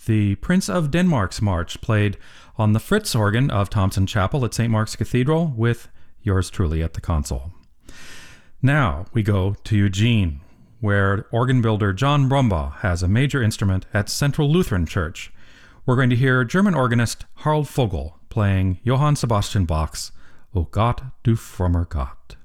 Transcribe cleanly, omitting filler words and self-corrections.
the Prince of Denmark's March, played on the Fritz organ of Thompson Chapel at St. Mark's Cathedral with yours truly at the console. Now we go to Eugene, where organ builder John Brumbaugh has a major instrument at Central Lutheran Church. We're going to hear German organist Harald Vogel playing Johann Sebastian Bach's O Gott, du frommer Gott.